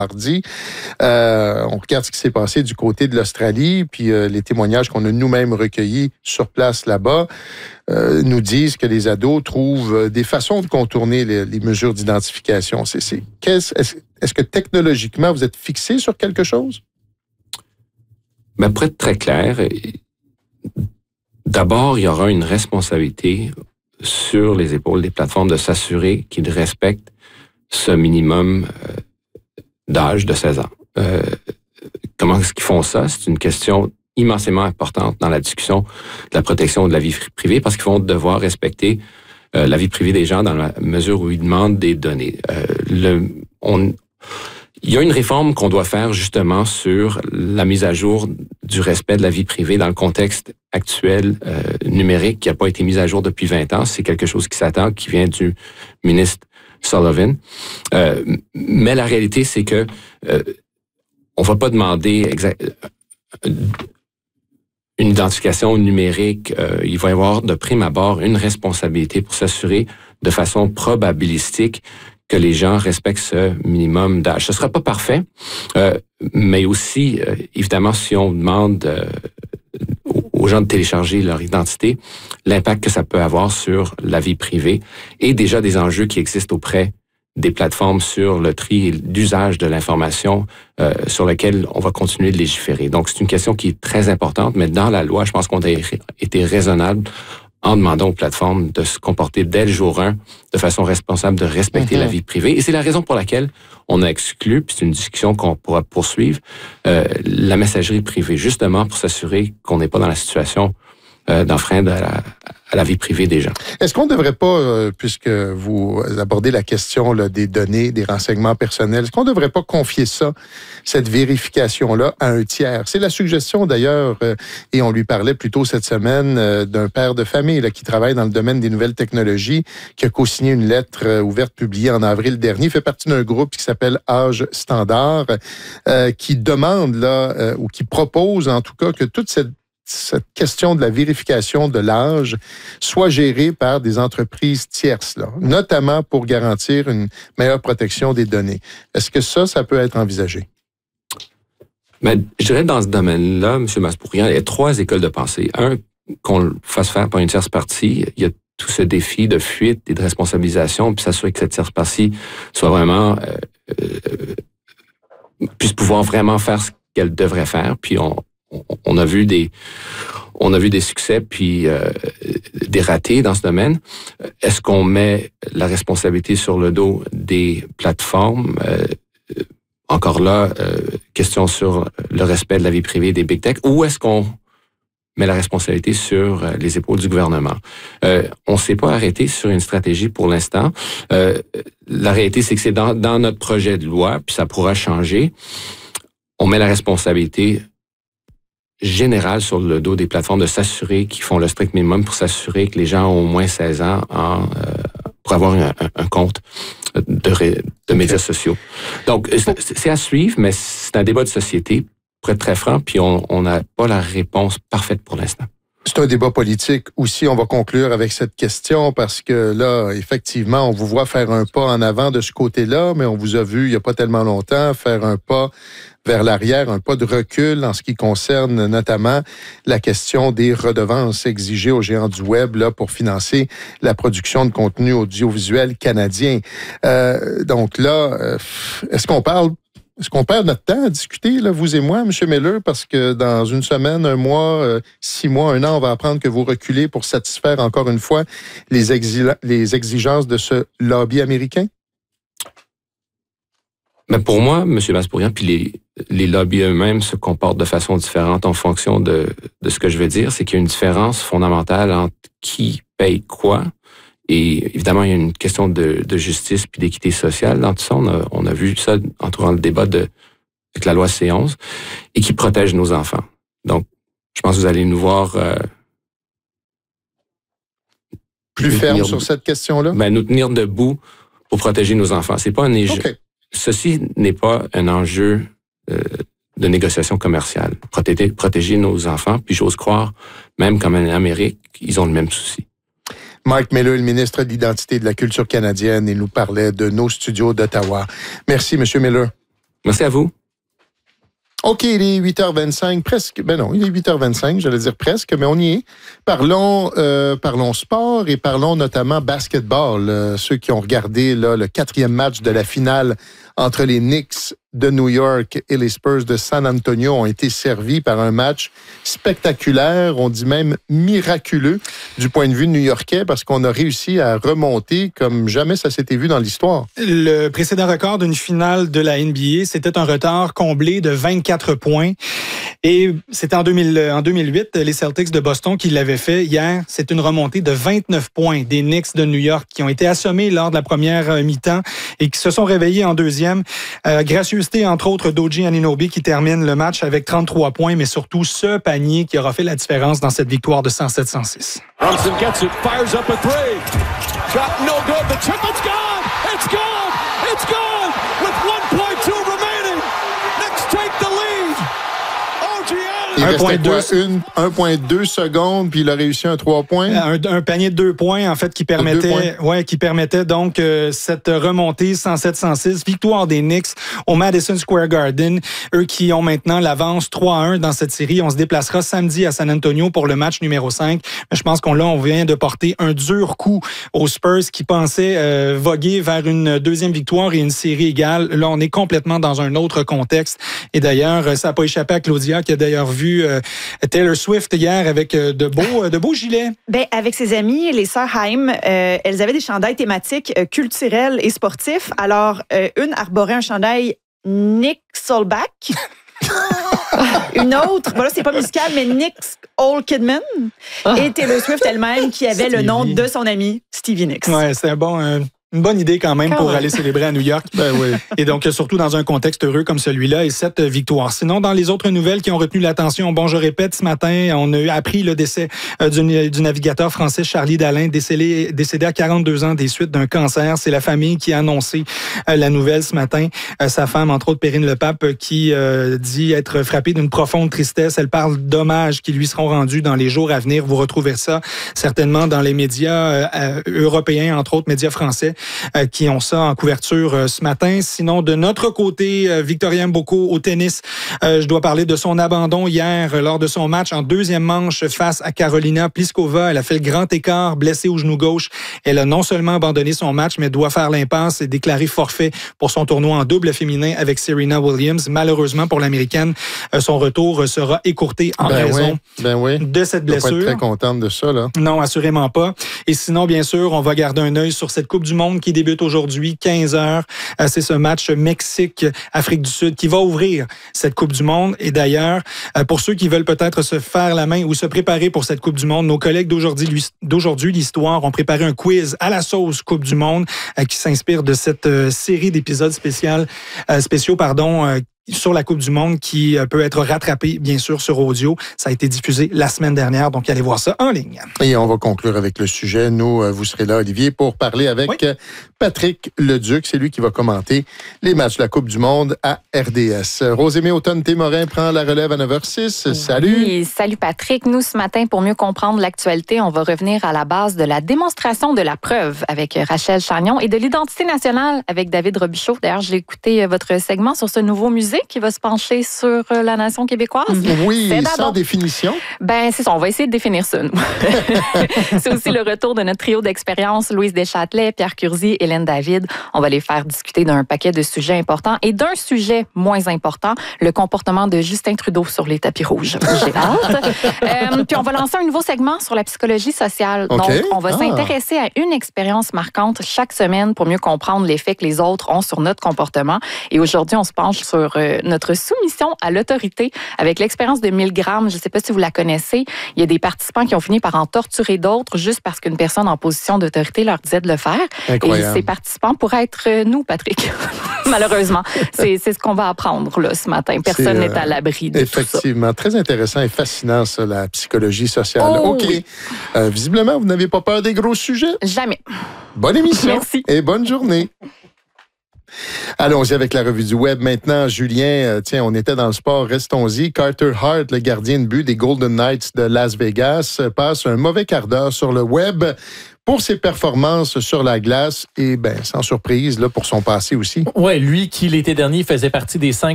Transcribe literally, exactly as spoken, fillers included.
mardi. Euh, on regarde ce qui s'est passé du côté de l'Australie, puis euh, les témoignages qu'on a nous-mêmes recueillis sur place là-bas euh, nous disent que les ados trouvent des façons de contourner les, les mesures d'identification. C'est, c'est, qu'est-ce, est-ce, est-ce que technologiquement, vous êtes fixé sur quelque chose? Ben, pour être très clair, d'abord, il y aura une responsabilité sur les épaules des plateformes de s'assurer qu'ils respectent ce minimum euh, d'âge de seize ans. Euh, comment est-ce qu'ils font ça? C'est une question immensément importante dans la discussion de la protection de la vie privée parce qu'ils vont devoir respecter euh, la vie privée des gens dans la mesure où ils demandent des données. Euh, le, on, il y a une réforme qu'on doit faire justement sur la mise à jour du respect de la vie privée dans le contexte actuel euh, numérique qui n'a pas été mise à jour depuis vingt ans. C'est quelque chose qui s'attend, qui vient du ministre Sullivan. Euh, mais la réalité, c'est que euh, on va pas demander exact, une identification numérique. Euh, il va y avoir de prime abord une responsabilité pour s'assurer de façon probabilistique que les gens respectent ce minimum d'âge. Ce sera pas parfait, euh, mais aussi, euh, évidemment, si on demande euh, aux gens de télécharger leur identité, l'impact que ça peut avoir sur la vie privée et déjà des enjeux qui existent auprès des plateformes sur le tri et l'usage de l'information euh, sur lequel on va continuer de légiférer. Donc, c'est une question qui est très importante, mais dans la loi, je pense qu'on a été raisonnable en demandant aux plateformes de se comporter dès le jour un de façon responsable, de respecter mm-hmm. la vie privée. Et c'est la raison pour laquelle on a exclu, puis c'est une discussion qu'on pourra poursuivre, euh, la messagerie privée, justement pour s'assurer qu'on n'est pas dans la situation euh, d'enfreindre à la, à la vie privée des gens. Est-ce qu'on ne devrait pas, euh, puisque vous abordez la question là, des données, des renseignements personnels, est-ce qu'on ne devrait pas confier ça, cette vérification-là, à un tiers? C'est la suggestion d'ailleurs, euh, et on lui parlait plus tôt cette semaine, euh, d'un père de famille là, qui travaille dans le domaine des nouvelles technologies, qui a co-signé une lettre euh, ouverte publiée en avril dernier, il fait partie d'un groupe qui s'appelle Âge Standard, euh, qui demande, là, euh, ou qui propose en tout cas que toute cette cette question de la vérification de l'âge soit gérée par des entreprises tierces, là, notamment pour garantir une meilleure protection des données. Est-ce que ça, ça peut être envisagé? Mais je dirais dans ce domaine-là, M. Maspourian, il y a trois écoles de pensée. Un, qu'on le fasse faire par une tierce partie. Il y a tout ce défi de fuite et de responsabilisation, puis s'assurer que cette tierce partie soit vraiment euh, euh, puisse pouvoir vraiment faire ce qu'elle devrait faire. Puis on On a vu des, on a vu des succès puis euh, des ratés dans ce domaine. Est-ce qu'on met la responsabilité sur le dos des plateformes? Euh, encore là, euh, question sur le respect de la vie privée des big tech. Ou est-ce qu'on met la responsabilité sur les épaules du gouvernement? Euh, on ne s'est pas arrêté sur une stratégie pour l'instant. Euh, la réalité, c'est que c'est dans, dans notre projet de loi, puis ça pourra changer. On met la responsabilité général sur le dos des plateformes de s'assurer qu'ils font le strict minimum pour s'assurer que les gens ont au moins seize ans en, euh, pour avoir un, un, un compte de, ré, de médias sociaux. Donc, c'est, c'est à suivre, mais c'est un débat de société, pour être très franc, puis on n'a pas la réponse parfaite pour l'instant. C'est un débat politique aussi. On va conclure avec cette question parce que là, effectivement, on vous voit faire un pas en avant de ce côté-là, mais on vous a vu il n'y a pas tellement longtemps faire un pas vers l'arrière, un pas de recul en ce qui concerne notamment la question des redevances exigées aux géants du web là, pour financer la production de contenu audiovisuel canadien. Euh, donc là, euh, est-ce qu'on parle Est-ce qu'on perd notre temps à discuter, là, vous et moi, M. Miller, parce que dans une semaine, un mois, euh, six mois, un an, on va apprendre que vous reculez pour satisfaire encore une fois les, exil- les exigences de ce lobby américain? Mais pour moi, M. Maspourian, puis les, les lobbies eux-mêmes se comportent de façon différente en fonction de, de ce que je veux dire. C'est qu'il y a une différence fondamentale entre qui paye quoi. Et évidemment, il y a une question de, de justice puis d'équité sociale dans tout ça. On a, on a vu ça entourant le débat de, avec la loi C onze et qui protège nos enfants. Donc, je pense que vous allez nous voir... Euh, Plus ferme sur cette question-là? Ben, nous tenir debout pour protéger nos enfants. C'est pas un enjeu. Okay. Ceci n'est pas un enjeu euh, de négociation commerciale. Protéger, protéger nos enfants, puis j'ose croire, même comme en Amérique, ils ont le même souci. Mike Miller, le ministre de l'Identité et de la Culture canadienne, il nous parlait de nos studios d'Ottawa. Merci, M. Miller. Merci à vous. OK, il est huit heures vingt-cinq, presque. Ben non, il est huit heures vingt-cinq, j'allais dire presque, mais on y est. Parlons, euh, parlons sport et parlons notamment basketball. Euh, ceux qui ont regardé là, le quatrième match de la finale entre les Knicks de New York et les Spurs de San Antonio ont été servis par un match spectaculaire, on dit même miraculeux du point de vue new-yorkais, parce qu'on a réussi à remonter comme jamais ça s'était vu dans l'histoire. Le précédent record d'une finale de la N B A, c'était un retard comblé de vingt-quatre points. Et c'était en, deux mille, en deux mille huit, les Celtics de Boston qui l'avaient fait. Hier, c'est une remontée de vingt-neuf points des Knicks de New York qui ont été assommés lors de la première mi-temps et qui se sont réveillés en deuxième. Euh, gracieuseté, entre autres, d'O G Anunoby qui termine le match avec trente-trois points, mais surtout ce panier qui aura fait la différence dans cette victoire de cent sept cent six. Brunson gets it, fires up a three. Shot no good, the chip, it's gone! It's gone! It's gone! With one point two remaining, Knicks take the lead! O G Il restait quoi, une, un virgule deux secondes, puis il a réussi un trois points. Un, un panier de deux points, en fait, qui permettait, ouais, qui permettait donc euh, cette remontée cent sept cent six, victoire des Knicks au Madison Square Garden. Eux qui ont maintenant l'avance trois à un dans cette série. On se déplacera samedi à San Antonio pour le match numéro cinq. Mais je pense qu'on là, on vient de porter un dur coup aux Spurs qui pensaient euh, voguer vers une deuxième victoire et une série égale. Là, on est complètement dans un autre contexte. Et d'ailleurs, ça n'a pas échappé à Claudia, qui a d'ailleurs vu Euh, Taylor Swift hier avec euh, de beaux, euh, de beaux gilets. Ben, avec ses amis, les sœurs Haim, euh, elles avaient des chandails thématiques euh, culturels et sportifs. Alors, euh, une arborait un chandail Nickelback. Une autre, bon là, c'est pas musical, mais Nick Old Kidman. Et Taylor Swift elle-même qui avait Stevie. Le nom de son ami Stevie Nicks. Ouais, c'est un bon... Euh... Une bonne idée quand même quand pour même. Aller célébrer à New York. Ben oui. Et donc, surtout dans un contexte heureux comme celui-là et cette victoire. Sinon, dans les autres nouvelles qui ont retenu l'attention, bon, je répète, ce matin, on a appris le décès du, du navigateur français Charlie Dalin, décédé, décédé à quarante-deux ans des suites d'un cancer. C'est la famille qui a annoncé la nouvelle ce matin. Sa femme, entre autres, Perrine Lepape, qui euh, dit être frappée d'une profonde tristesse. Elle parle d'hommages qui lui seront rendus dans les jours à venir. Vous retrouvez ça certainement dans les médias euh, européens, entre autres, médias français. Euh, qui ont ça en couverture euh, ce matin. Sinon, de notre côté, euh, Victoria Mboko au tennis, euh, je dois parler de son abandon hier euh, lors de son match en deuxième manche face à Karolina Pliskova. Elle a fait le grand écart, blessée au genou gauche. Elle a non seulement abandonné son match, mais doit faire l'impasse et déclarer forfait pour son tournoi en double féminin avec Serena Williams. Malheureusement pour l'Américaine, euh, son retour sera écourté en ben raison oui, ben oui. de cette blessure. Je ne suis pas très contente de ça, là. Non, assurément pas. Et sinon, bien sûr, on va garder un œil sur cette Coupe du Monde qui débute aujourd'hui, quinze heures. C'est ce match Mexique-Afrique du Sud qui va ouvrir cette Coupe du Monde. Et d'ailleurs, pour ceux qui veulent peut-être se faire la main ou se préparer pour cette Coupe du Monde, nos collègues d'aujourd'hui, d'aujourd'hui l'Histoire, ont préparé un quiz à la sauce Coupe du Monde qui s'inspire de cette série d'épisodes spéciaux, spéciaux, pardon, sur la Coupe du Monde qui peut être rattrapée, bien sûr, sur audio. Ça a été diffusé la semaine dernière, donc allez voir ça en ligne. Et on va conclure avec le sujet. Nous, vous serez là, Olivier, pour parler avec oui. Patrick Leduc. C'est lui qui va commenter les matchs de la Coupe du Monde à R D S. Rosémée Automne-Témorin prend la relève à neuf heures six. Oui. Salut! Oui, salut Patrick. Nous, ce matin, pour mieux comprendre l'actualité, on va revenir à la base de la démonstration de la preuve avec Rachel Chagnon et de l'identité nationale avec David Robichaud. D'ailleurs, j'ai écouté votre segment sur ce nouveau musée qui va se pencher sur la nation québécoise. Oui, sans définition. Ben, c'est ça, on va essayer de définir ça, nous. C'est aussi le retour de notre trio d'expérience, Louise Deschâtelet, Pierre Curzi, Hélène David. On va les faire discuter d'un paquet de sujets importants et d'un sujet moins important, le comportement de Justin Trudeau sur les tapis rouges. J'ai hâte. euh, puis on va lancer un nouveau segment sur la psychologie sociale. Okay. Donc, on va ah. s'intéresser à une expérience marquante chaque semaine pour mieux comprendre l'effet que les autres ont sur notre comportement. Et aujourd'hui, on se penche sur euh, notre soumission à l'autorité avec l'expérience de Milgram. Je ne sais pas si vous la connaissez. Il y a des participants qui ont fini par en torturer d'autres juste parce qu'une personne en position d'autorité leur disait de le faire. Incroyable. Et ces participants pourraient être nous, Patrick. Malheureusement, c'est, c'est ce qu'on va apprendre là, ce matin. Personne n'est euh, à l'abri de effectivement, tout ça. Effectivement, très intéressant et fascinant, ça, la psychologie sociale. Oh, OK. Oui. Euh, visiblement, vous n'avez pas peur des gros sujets? Jamais. Bonne émission. Merci. Et bonne journée. Allons-y avec la revue du web. Maintenant, Julien, euh, tiens, on était dans le sport, restons-y. Carter Hart, le gardien de but des Golden Knights de Las Vegas, euh, passe un mauvais quart d'heure sur le web pour ses performances sur la glace et, ben, sans surprise, là, pour son passé aussi. Ouais, lui qui, l'été dernier, faisait partie des cinq